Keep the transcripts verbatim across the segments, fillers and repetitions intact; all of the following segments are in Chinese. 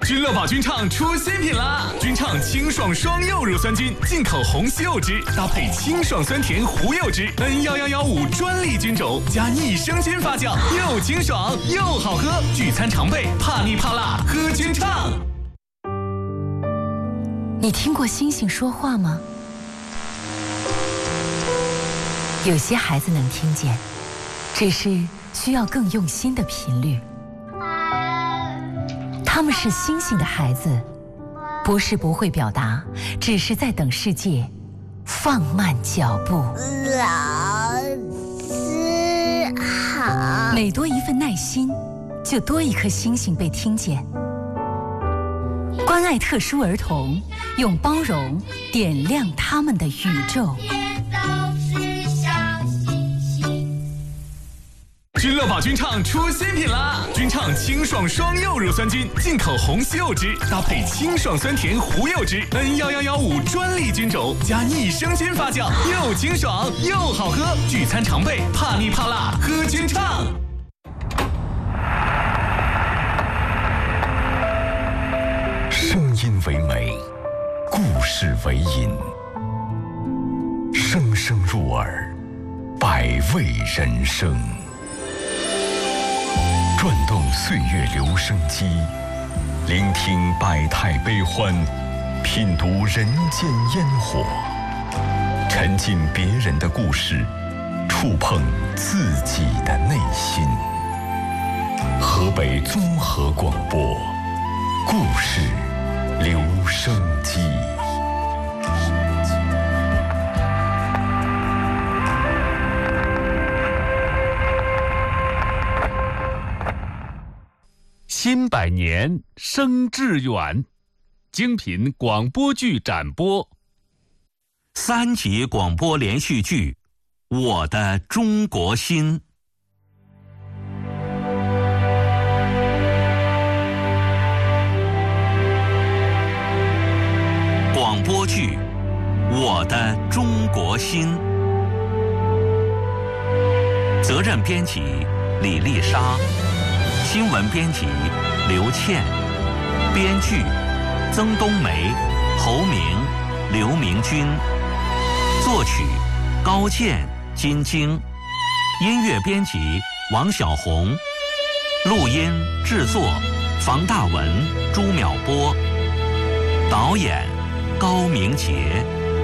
君乐宝君畅出新品啦！君畅清爽双柚乳酸菌，进口红西柚汁，搭配清爽酸甜胡柚汁 ，N 一一一五专利菌种，加益生菌发酵，又清爽又好喝。聚餐常备，怕腻怕辣，喝君畅。 你听过星星说话吗？有些孩子能听见，只是需要更用心的频率。他们是星星的孩子，不是不会表达，只是在等世界放慢脚步。 老师好。 每多一份耐心，就多一颗星星被听见。关爱特殊儿童，用包容点亮他们的宇宙。 君乐宝君畅出新品啦！君畅清爽双柚乳酸菌，进口红西柚汁，搭配清爽酸甜胡柚汁 ，N 一一一五专利菌种，加益生菌发酵，又清爽又好喝。聚餐常备，怕腻怕辣，喝君畅。 声音为美，故事为引，声声入耳，百味人生。转动岁月留声机，聆听百态悲欢，品读人间烟火，沉浸别人的故事，触碰自己的内心。河北综合广播，故事留声机。 新百年生致远，精品广播剧展播。 三集广播连续剧《我的中国心》。广播剧《我的中国心》，责任编辑李丽莎，新闻编辑刘倩，编剧曾冬梅、侯明、刘明军，作曲高健、金晶，音乐编辑王小红，录音制作房大文、朱淼波，导演高明杰。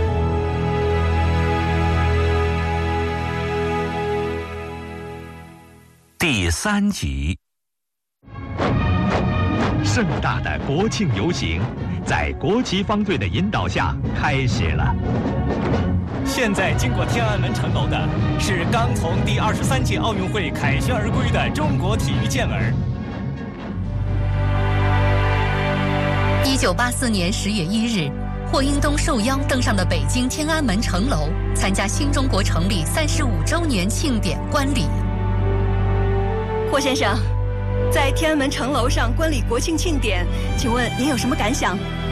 第三集。 盛大的国庆游行在国旗方队的引导下开始了。 现在经过天安门城楼的是刚从第二十三届奥运会凯旋而归的中国体育健儿。 一九八四年十月一日，霍英东受邀登上了北京天安门城楼，参加新中国成立三十五周年庆典观礼。 霍先生，在天安门城楼上观礼国庆庆典，请问您有什么感想？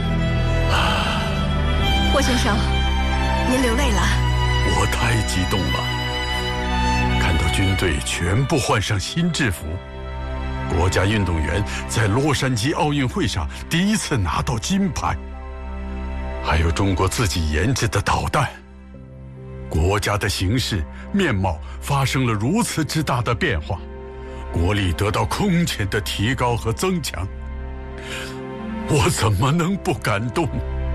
霍先生，您流泪了。 我太激动了，看到军队全部换上新制服，国家运动员在洛杉矶奥运会上第一次拿到金牌，还有中国自己研制的导弹，国家的形势面貌发生了如此之大的变化，国力得到空前的提高和增强，我怎么能不感动？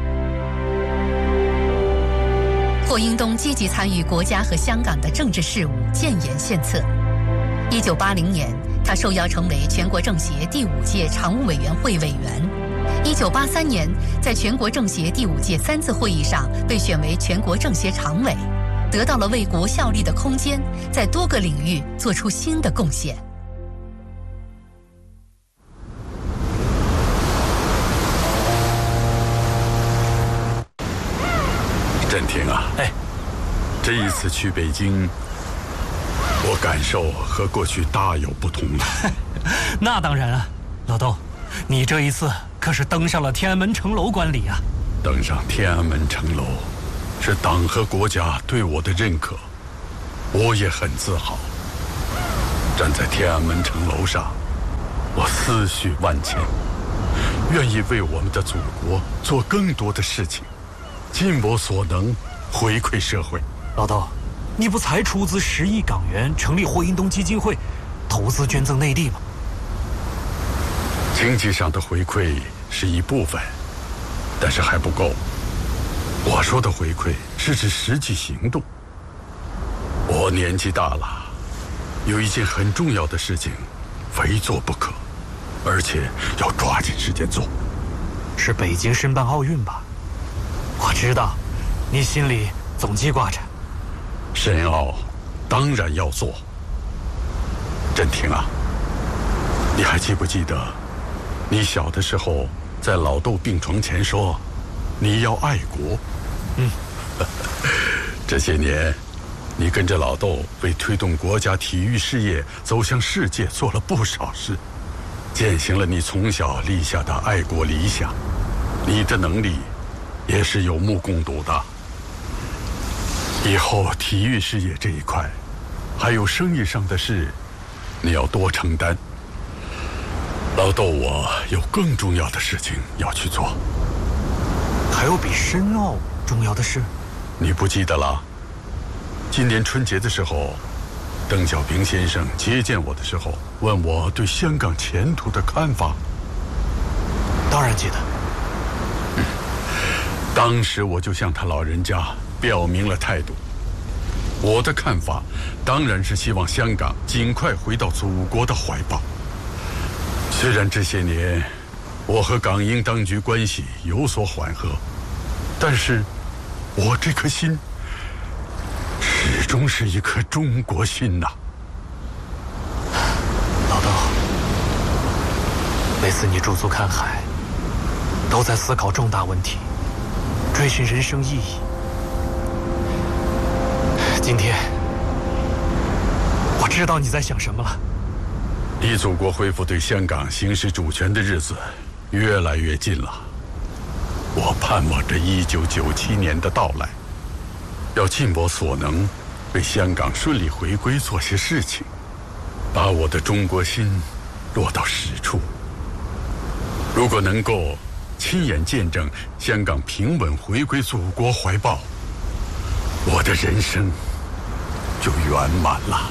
霍英东积极参与国家和香港的政治事务，建言献策。一九八零年，他受邀成为全国政协第五届常务委员会委员。一九八三年，在全国政协第五届三次会议上被选为全国政协常委，得到了为国效力的空间，在多个领域做出新的贡献。 振廷啊， 哎， 这一次去北京，我感受和过去大有不同了。 那当然啊，老豆，你这一次可是登上了天安门城楼观礼啊！ 登上天安门城楼，是党和国家对我的认可，我也很自豪。站在天安门城楼上，我思绪万千， 愿意为我们的祖国做更多的事情，尽我所能回馈社会。 老豆，你不才出资十亿港元成立霍英东基金会，投资捐赠内地吗？ 经济上的回馈是一部分，但是还不够。我说的回馈是指实际行动。我年纪大了，有一件很重要的事情，非做不可，而且要抓紧时间做。 是北京申办奥运吧？我知道，你心里总记挂着。 申奥当然要做。振廷啊，你还记不记得，你小的时候在老豆病床前说，你要爱国。 嗯， 这些年，你跟着老豆为推动国家体育事业走向世界做了不少事，践行了你从小立下的爱国理想。你的能力也是有目共睹的。以后体育事业这一块，还有生意上的事，你要多承担。老豆我有更重要的事情要去做。 还有比申奥重要的事？ 你不记得了？今年春节的时候，邓小平先生接见我的时候，问我对香港前途的看法。 当然记得。 嗯，当时我就向他老人家表明了态度。我的看法当然是希望香港尽快回到祖国的怀抱。虽然这些年我和港英当局关系有所缓和，但是我这颗心始终是一颗中国心呐。 老豆，每次你驻足看海，都在思考重大问题，追寻人生意义。今天，我知道你在想什么了。 离祖国恢复对香港行使主权的日子越来越近了。我盼望着一九九七年的到来，要尽我所能为香港顺利回归做些事情，把我的中国心落到实处。如果能够亲眼见证香港平稳回归祖国怀抱，我的人生就圆满了。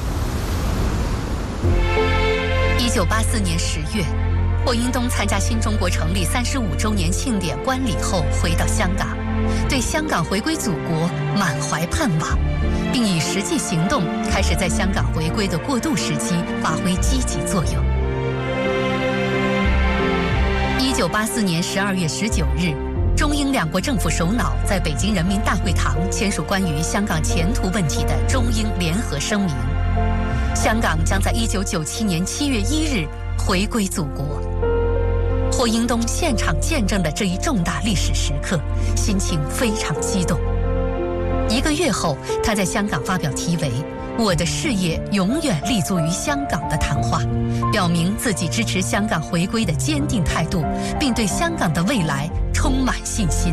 一九八四年十月，霍英东参加新中国成立三十五周年庆典观礼后回到香港，对香港回归祖国满怀盼望，并以实际行动开始在香港回归的过渡时期发挥积极作用。一九八四年十二月十九日，中英两国政府首脑在北京人民大会堂签署关于香港前途问题的中英联合声明。香港将在一九九七年七月一日回归祖国。霍英东现场见证了这一重大历史时刻，心情非常激动。一个月后，他在香港发表题为“我的事业永远立足于香港”的谈话，表明自己支持香港回归的坚定态度，并对香港的未来充满信心。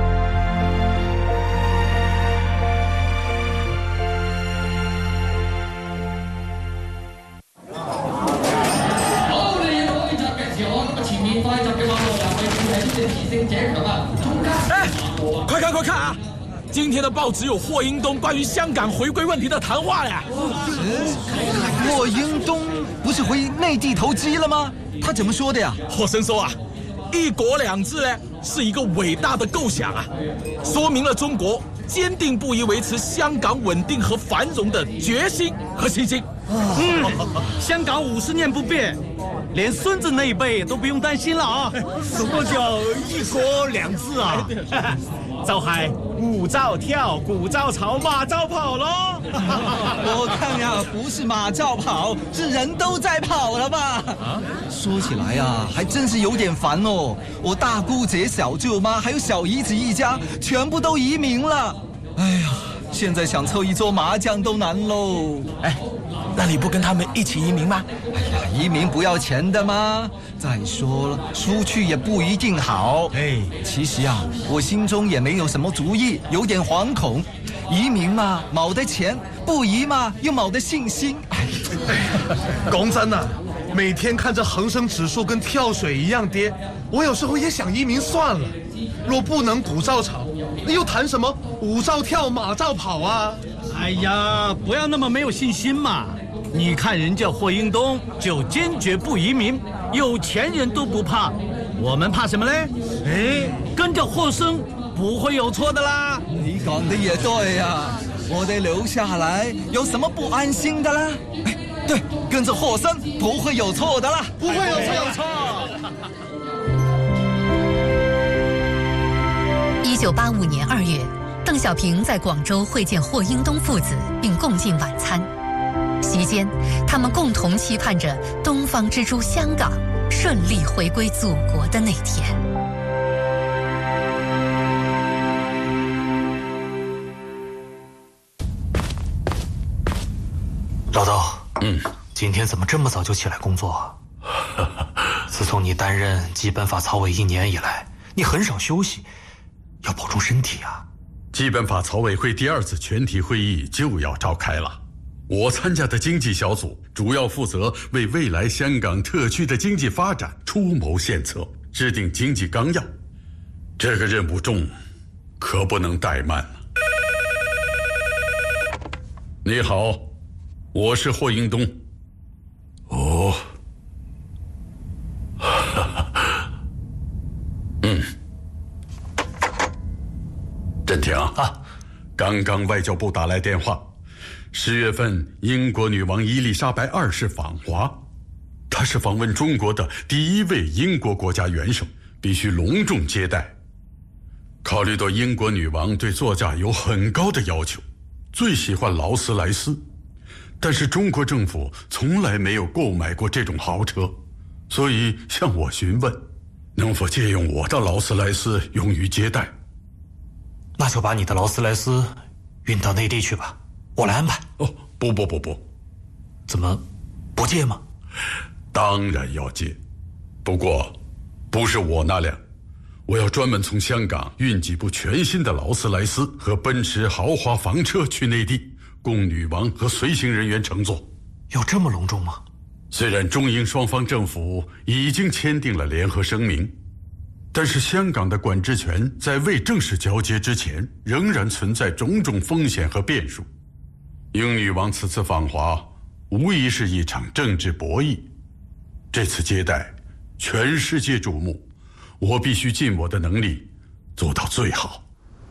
哎，快看快看啊！今天的报纸有霍英东关于香港回归问题的谈话呀。 霍英东不是回内地投机了吗？他怎么说的呀？ 霍生说啊，一国两制呢是一个伟大的构想啊，说明了中国坚定不移维持香港稳定和繁荣的决心和信心。 嗯，香港五十年不变，连孙子那一辈都不用担心了啊！什么叫一国两制啊？就係胡招跳，鼓招吵，馬招跑咯。 我看呀，不是馬照跑，是人都在跑了吧？啊，说起来啊，还真是有点烦哦。我大姑姐、小舅妈还有小姨子一家，全部都移民了。哎呀，现在想凑一桌麻将都难喽。 哎，那你不跟他们一起移民吗？ 哎呀，移民不要钱的吗？再说了，出去也不一定好。哎，其實啊，我心中也沒有什麼主意，有點惶恐。移民嘛，冇得錢；不移嘛，又冇得信心。 講真啊， 每天看着恒生指数跟跳水一样跌，我有时候也想移民算了。若不能股照炒，那又谈什么舞照跳、马照跑啊？ 哎呀，不要那么没有信心嘛！你看人家霍英东就坚决不移民，有钱人都不怕，我们怕什么嘞？哎，跟着霍生不会有错的啦。 你講的也對呀，我哋留下來有什麼不安心的啦？哎，對，跟着霍生不會有錯的啦， 不會有錯。有錯。 一九八五年二月，邓小平在广州会见霍英东父子，并共进晚餐。席间，他们共同期盼着东方之珠香港顺利回归祖国的那天。 老豆， 嗯， 今天怎么这么早就起来工作啊？自从你担任基本法曹委一年以来，你很少休息，要保重身体啊。 基本法曹委会第二次全体会议就要召开了，我参加的经济小组主要负责为未来香港特区的经济发展出谋献策，制定经济纲要。这个任务重，可不能怠慢了。你好，我是霍英东。哦，嗯，振廷啊，刚刚外交部打来电话，十月份英国女王伊丽莎白二世访华，她是访问中国的第一位英国国家元首，必须隆重接待。考虑到英国女王对座驾有很高的要求，最喜欢劳斯莱斯，但是中国政府从来没有购买过这种豪车，所以向我询问能否借用我的劳斯莱斯用于接待。 那就把你的劳斯莱斯运到内地去吧，我来安排。 哦，不不不不， 怎么不借吗？ 当然要借，不过不是我那辆，我要专门从香港运几部全新的劳斯莱斯和奔驰豪华房车去内地，供女王和随行人员乘坐。 有这么隆重吗？ 虽然中英双方政府已经签订了联合声明，但是香港的管制权在未正式交接之前，仍然存在种种风险和变数。英女王此次访华，无疑是一场政治博弈。这次接待，全世界瞩目，我必须尽我的能力做到最好。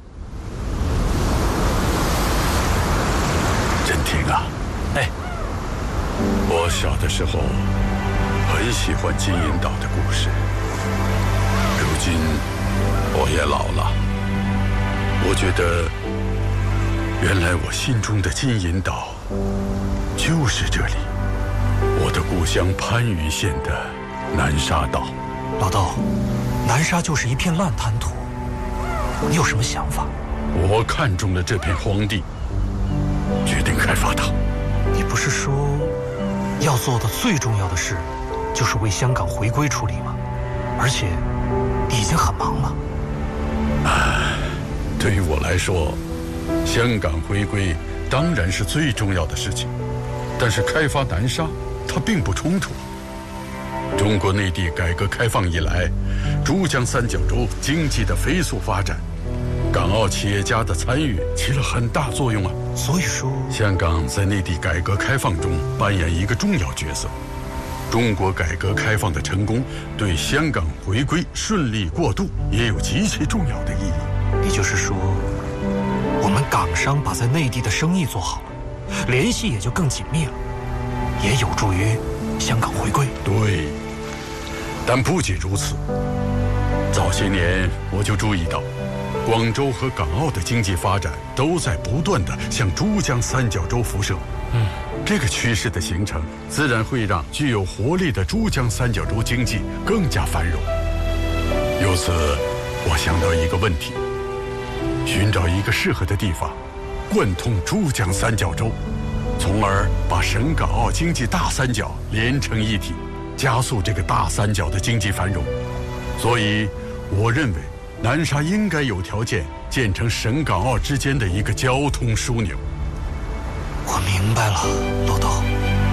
振廷啊， 哎， 我小的时候很喜欢金银岛的故事。如今我也老了，我觉得原来我心中的金银岛就是这里，我的故乡番禺县的南沙岛。 老豆，南沙就是一片烂滩土，你有什么想法？ 我看中了这片荒地，决定开发它。 你不是说要做的最重要的事就是为香港回归出力吗？而且你已经很忙了。 唉，对于我来说，香港回归当然是最重要的事情，但是开发南沙它并不冲突。中国内地改革开放以来，珠江三角洲经济的飞速发展，港澳企业家的参与起了很大作用啊。 所以说， 香港在内地改革开放中扮演一个重要角色。中国改革开放的成功，对香港回归顺利过渡也有极其重要的意义。 也就是说，我们港商把在内地的生意做好了，联系也就更紧密了，也有助于香港回归。 对，但不仅如此。早些年我就注意到，广州和港澳的经济发展都在不断地向珠江三角洲辐射。 嗯， 这个趋势的形成，自然会让具有活力的珠江三角洲经济更加繁荣。由此，我想到一个问题：寻找一个适合的地方，贯通珠江三角洲，从而把省港澳经济大三角连成一体，加速这个大三角的经济繁荣。所以，我认为南沙应该有条件建成省港澳之间的一个交通枢纽。 我明白了，老豆，开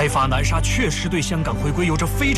开发南沙确实对香港回归有着非常